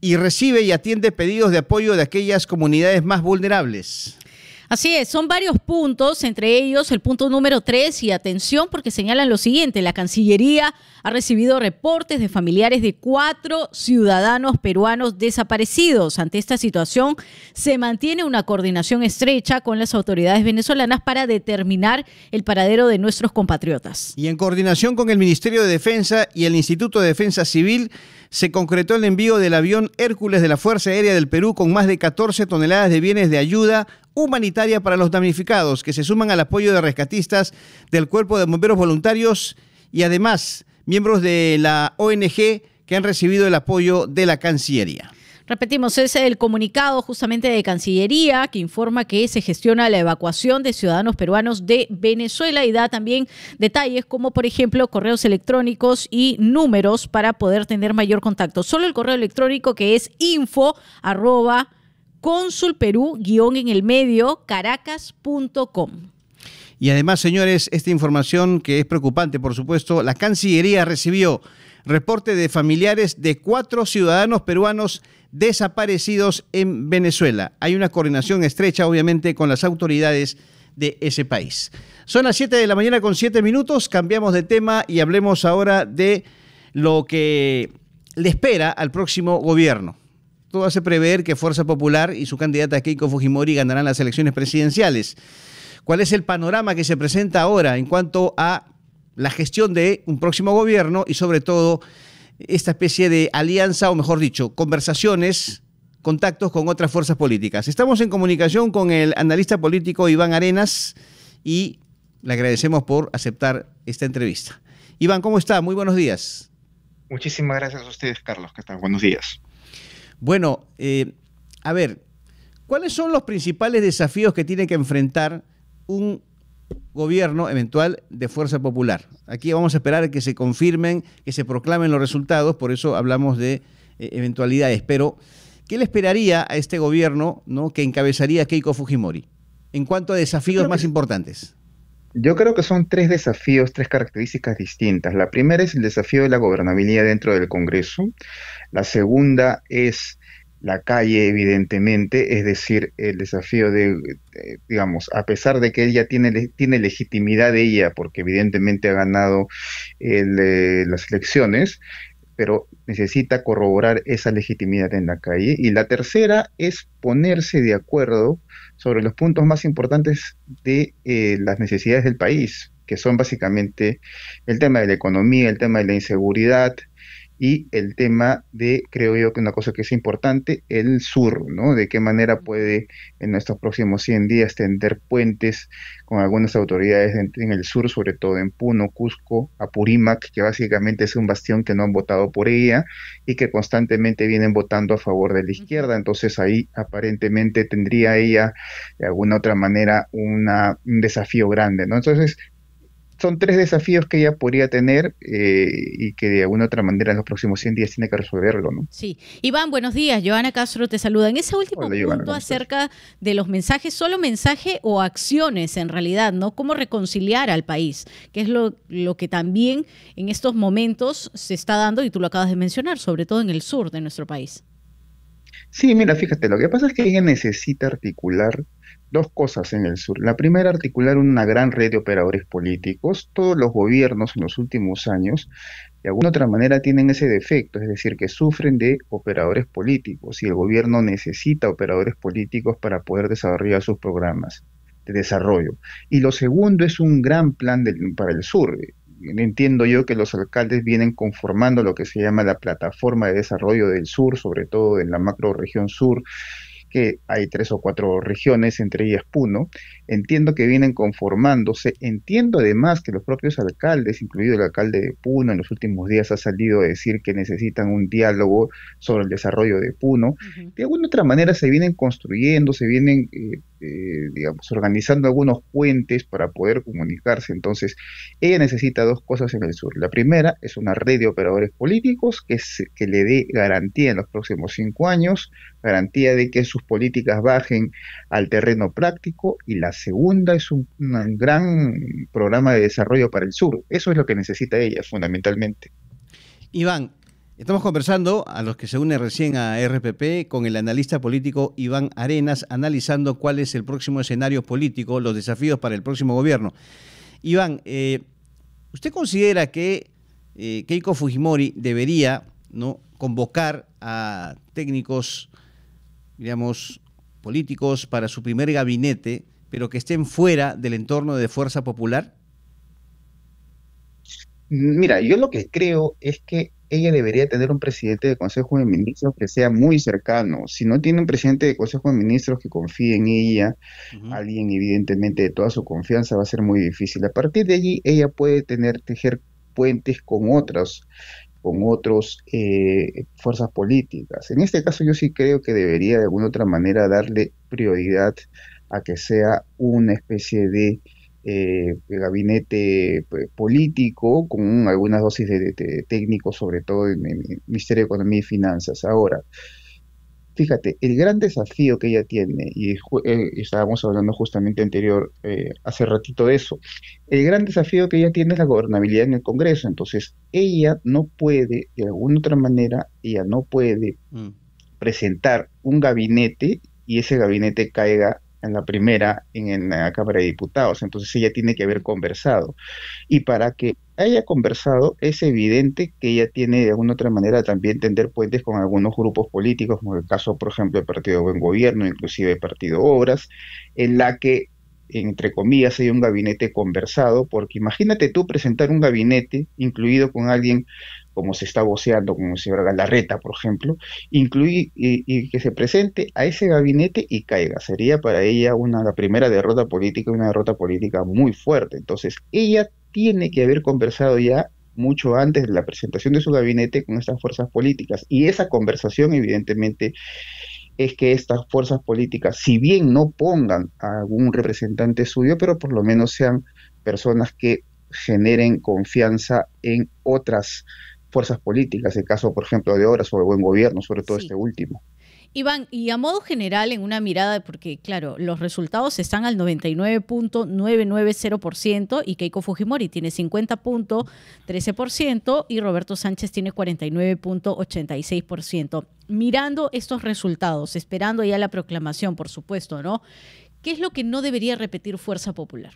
y recibe y atiende pedidos de apoyo de aquellas comunidades más vulnerables. Así es, son varios puntos, entre ellos el punto número 3, y atención porque señalan lo siguiente: la Cancillería ha recibido reportes de familiares de 4 ciudadanos peruanos desaparecidos. Ante esta situación, se mantiene una coordinación estrecha con las autoridades venezolanas para determinar el paradero de nuestros compatriotas. Y en coordinación con el Ministerio de Defensa y el Instituto de Defensa Civil, se concretó el envío del avión Hércules de la Fuerza Aérea del Perú con más de 14 toneladas de bienes de ayuda humanitaria para los damnificados, que se suman al apoyo de rescatistas del Cuerpo de Bomberos Voluntarios y además miembros de la ONG que han recibido el apoyo de la Cancillería. Repetimos, es el comunicado justamente de Cancillería que informa que se gestiona la evacuación de ciudadanos peruanos de Venezuela y da también detalles como, por ejemplo, correos electrónicos y números para poder tener mayor contacto. Solo el correo electrónico, que es info@consulperú_caracas.com. Y además, señores, esta información que es preocupante, por supuesto, la Cancillería recibió reporte de familiares de 4 ciudadanos peruanos desaparecidos en Venezuela. Hay una coordinación estrecha, obviamente, con las autoridades de ese país. Son las 7 de la mañana con 7 minutos, cambiamos de tema y hablemos ahora de lo que le espera al próximo gobierno. Todo hace prever que Fuerza Popular y su candidata Keiko Fujimori ganarán las elecciones presidenciales. ¿Cuál es el panorama que se presenta ahora en cuanto a la gestión de un próximo gobierno y sobre todo esta especie de alianza, o mejor dicho, conversaciones, contactos con otras fuerzas políticas? Estamos en comunicación con el analista político Iván Arenas y le agradecemos por aceptar esta entrevista. Iván, ¿cómo está? Muy buenos días. Muchísimas gracias a ustedes, Carlos. ¿Qué tal? Buenos días. Bueno, a ver, ¿cuáles son los principales desafíos que tiene que enfrentar un gobierno eventual de Fuerza Popular? Aquí vamos a esperar a que se confirmen, que se proclamen los resultados, por eso hablamos de eventualidades. Pero, ¿qué le esperaría a este gobierno, ¿no?, que encabezaría Keiko Fujimori en cuanto a desafíos más importantes? Yo creo que son 3 desafíos, 3 características distintas. La primera es el desafío de la gobernabilidad dentro del Congreso. La segunda es la calle, evidentemente, es decir, el desafío digamos, a pesar de que ella tiene legitimidad de ella, porque evidentemente ha ganado las elecciones, pero necesita corroborar esa legitimidad en la calle. Y la tercera es ponerse de acuerdo sobre los puntos más importantes de las necesidades del país, que son básicamente el tema de la economía, el tema de la inseguridad y el tema de, creo yo que una cosa que es importante, el sur, ¿no? De qué manera puede en estos próximos 100 días tender puentes con algunas autoridades en el sur, sobre todo en Puno, Cusco, Apurímac, que básicamente es un bastión que no han votado por ella y que constantemente vienen votando a favor de la izquierda. Entonces ahí aparentemente tendría ella de alguna otra manera un desafío grande, ¿no? Entonces son 3 desafíos que ella podría tener y que de alguna otra manera en los próximos 100 días tiene que resolverlo, ¿no? Sí. Iván, buenos días. Joana Castro te saluda. En ese último Hola, Joana, punto acerca de los mensajes, ¿solo mensaje o acciones en realidad, no? ¿Cómo reconciliar al país? Que es lo que también en estos momentos se está dando, y tú lo acabas de mencionar, sobre todo en el sur de nuestro país. Sí, mira, fíjate, lo que pasa es que ella necesita articular 2 cosas en el sur. La primera, articular una gran red de operadores políticos. Todos los gobiernos en los últimos años, de alguna otra manera, tienen ese defecto, es decir, que sufren de operadores políticos y el gobierno necesita operadores políticos para poder desarrollar sus programas de desarrollo. Y lo segundo es un gran plan para el sur. Entiendo yo que los alcaldes vienen conformando lo que se llama la plataforma de desarrollo del sur, sobre todo en la macrorregión sur, que hay 3 o 4 regiones, entre ellas Puno. Entiendo que vienen conformándose. Entiendo además que los propios alcaldes, incluido el alcalde de Puno, en los últimos días ha salido a decir que necesitan un diálogo sobre el desarrollo de Puno. De alguna otra manera se vienen construyendo, se vienen digamos, organizando algunos puentes para poder comunicarse. Entonces, ella necesita 2 cosas en el sur. La primera es una red de operadores políticos que le dé garantía en los próximos 5 años, garantía de que sus políticas bajen al terreno práctico, y la segunda es un gran programa de desarrollo para el sur. Eso es lo que necesita ella fundamentalmente. Iván, Estamos conversando, a los que se unen recién a RPP, con el analista político Iván Arenas, analizando cuál es el próximo escenario político, los desafíos para el próximo gobierno. Iván, ¿usted considera que Keiko Fujimori debería, ¿no?, convocar a técnicos, digamos, políticos para su primer gabinete, pero que estén fuera del entorno de Fuerza Popular? Mira, yo lo que creo es que ella debería tener un presidente de Consejo de Ministros que sea muy cercano. Si no tiene un presidente de Consejo de Ministros que confíe en ella, alguien evidentemente de toda su confianza, va a ser muy difícil. A partir de allí, ella puede tejer puentes con otros fuerzas políticas. En este caso yo sí creo que debería de alguna otra manera darle prioridad a que sea una especie de gabinete político con algunas dosis de técnicos, sobre todo en el Ministerio de Economía y Finanzas. Ahora, fíjate, el gran desafío que ella tiene, y estábamos hablando justamente hace ratito de eso, el gran desafío que ella tiene es la gobernabilidad en el Congreso. Entonces, ella no puede, de alguna otra manera, ella no puede presentar un gabinete y ese gabinete caiga en la Cámara de Diputados. Entonces ella tiene que haber conversado. Y para que haya conversado, es evidente que ella tiene de alguna otra manera también tender puentes con algunos grupos políticos, como el caso, por ejemplo, del Partido Buen Gobierno, inclusive el Partido Obras, en la que, entre comillas, hay un gabinete conversado, porque imagínate tú presentar un gabinete incluido con alguien como se está voceando, como el señor Galarreta, por ejemplo, y que se presente a ese gabinete y caiga. Sería para ella la primera derrota política, una derrota política muy fuerte. Entonces, ella tiene que haber conversado ya mucho antes de la presentación de su gabinete con estas fuerzas políticas. Y esa conversación, evidentemente, es que estas fuerzas políticas, si bien no pongan a algún representante suyo, pero por lo menos sean personas que generen confianza en otras fuerzas políticas, el caso, por ejemplo, de Obras o de Buen Gobierno, sobre todo este último. Iván, y a modo general, en una mirada, porque claro, los resultados están al 99.990% y Keiko Fujimori tiene 50.13% y Roberto Sánchez tiene 49.86%. Mirando estos resultados, esperando ya la proclamación, por supuesto, ¿no? ¿Qué es lo que no debería repetir Fuerza Popular?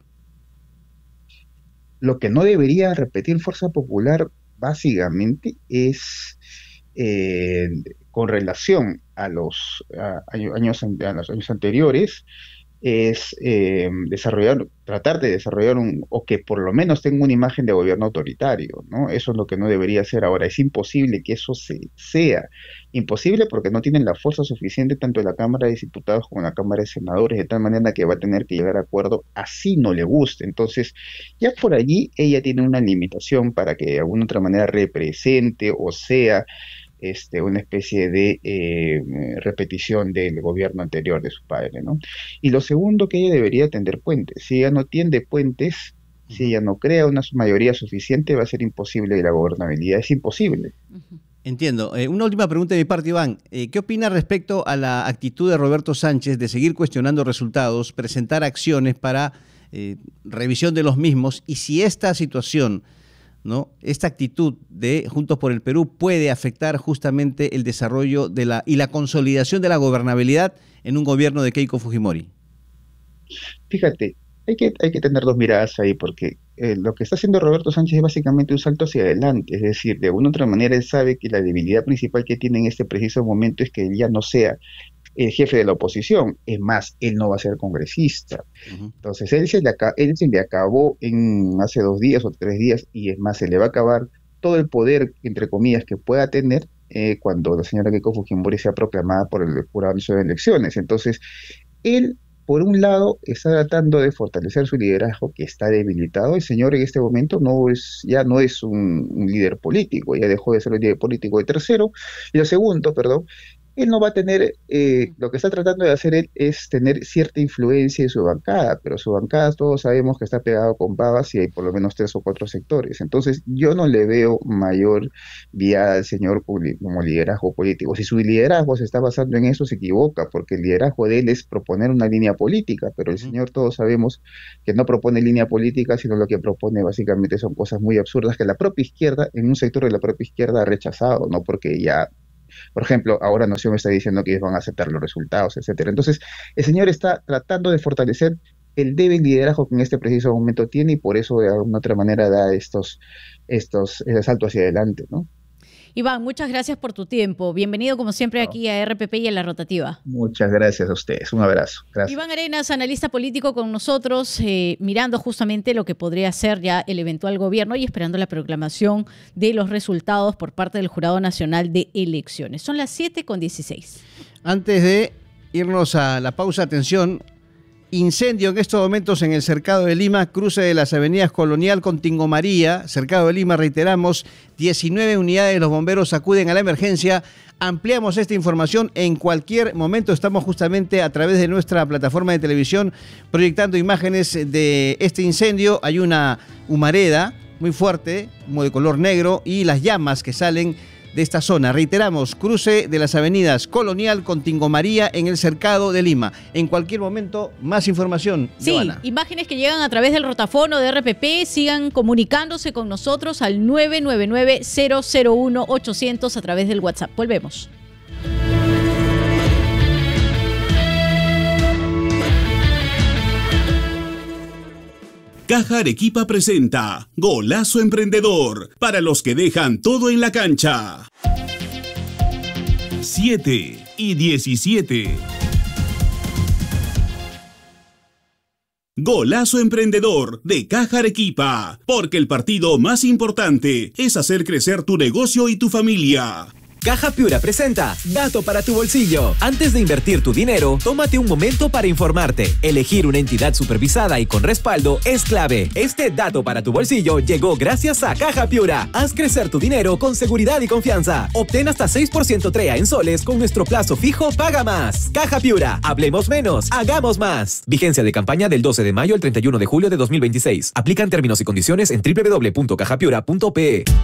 Lo que no debería repetir Fuerza Popular básicamente es con relación a los años anteriores, es tratar de desarrollar o que por lo menos tenga una imagen de gobierno autoritario, ¿no? Eso es lo que no debería ser ahora. Es imposible que eso sea imposible porque no tienen la fuerza suficiente tanto en la Cámara de Diputados como en la Cámara de Senadores, de tal manera que va a tener que llegar a acuerdo así no le guste. Entonces, ya por allí ella tiene una limitación para que de alguna otra manera represente o sea una especie de repetición del gobierno anterior de su padre, ¿no? Y lo segundo, que ella debería tender puentes. Si ella no tiende puentes, si ella no crea una mayoría suficiente, va a ser imposible la gobernabilidad. Es imposible. Entiendo. Una última pregunta de mi parte, Iván. ¿Qué opina respecto a la actitud de Roberto Sánchez de seguir cuestionando resultados, presentar acciones para revisión de los mismos? Y si esta situación, ¿no?, esta actitud de Juntos por el Perú puede afectar justamente el desarrollo y la consolidación de la gobernabilidad en un gobierno de Keiko Fujimori. Fíjate, hay que tener dos miradas ahí, porque lo que está haciendo Roberto Sánchez es básicamente un salto hacia adelante. Es decir, de alguna otra manera él sabe que la debilidad principal que tiene en este preciso momento es que él ya no sea el jefe de la oposición. Es más, él no va a ser congresista. Entonces, él se le acabó hace 2 días o 3 días, y es más, se le va a acabar todo el poder, entre comillas, que pueda tener cuando la señora Keiko Fujimori sea proclamada por el Jurado Nacional de Elecciones. Entonces, él, por un lado, está tratando de fortalecer su liderazgo, que está debilitado. El señor en este momento ya no es un líder político, ya dejó de ser un líder político de tercero. Y lo segundo, perdón, él no va a tener, lo que está tratando de hacer él es tener cierta influencia en su bancada, pero su bancada todos sabemos que está pegado con pavas y hay por lo menos 3 o 4 sectores. Entonces, yo no le veo mayor vía al señor como liderazgo político. Si su liderazgo se está basando en eso, se equivoca, porque el liderazgo de él es proponer una línea política, pero el señor todos sabemos que no propone línea política, sino lo que propone básicamente son cosas muy absurdas que la propia izquierda, en un sector de la propia izquierda ha rechazado, ¿no? Porque ya, por ejemplo, ahora Nación está diciendo que ellos van a aceptar los resultados, etcétera. Entonces, el señor está tratando de fortalecer el débil liderazgo que en este preciso momento tiene y por eso de alguna otra manera da ese salto hacia adelante, ¿no? Iván, muchas gracias por tu tiempo. Bienvenido como siempre aquí a RPP y a La Rotativa. Muchas gracias a ustedes. Un abrazo. Gracias. Iván Arenas, analista político con nosotros, mirando justamente lo que podría ser ya el eventual gobierno y esperando la proclamación de los resultados por parte del Jurado Nacional de Elecciones. Son las 7:16. Antes de irnos a la pausa, atención. Incendio en estos momentos en el Cercado de Lima, cruce de las avenidas Colonial con Tingo María. Cercado de Lima, reiteramos, 19 unidades de los bomberos acuden a la emergencia. Ampliamos esta información en cualquier momento. Estamos justamente a través de nuestra plataforma de televisión proyectando imágenes de este incendio. Hay una humareda muy fuerte, como de color negro, y las llamas que salen de esta zona. Reiteramos, cruce de las avenidas Colonial con Tingo María en el Cercado de Lima. En cualquier momento, más información. Sí, Giovanna. Imágenes que llegan a través del rotafono de RPP. Sigan comunicándose con nosotros al 999-001-800 a través del WhatsApp. Volvemos. Caja Arequipa presenta Golazo Emprendedor, para los que dejan todo en la cancha. 7:17. Golazo Emprendedor de Caja Arequipa, porque el partido más importante es hacer crecer tu negocio y tu familia. Caja Piura presenta Dato para tu bolsillo. Antes de invertir tu dinero, tómate un momento para informarte. Elegir una entidad supervisada y con respaldo es clave. Este Dato para tu bolsillo llegó gracias a Caja Piura. Haz crecer tu dinero con seguridad y confianza. Obtén hasta 6% TREA en soles con nuestro plazo fijo Paga Más. Caja Piura. Hablemos menos, hagamos más. Vigencia de campaña del 12 de mayo al 31 de julio de 2026. Aplican términos y condiciones en www.cajapiura.pe.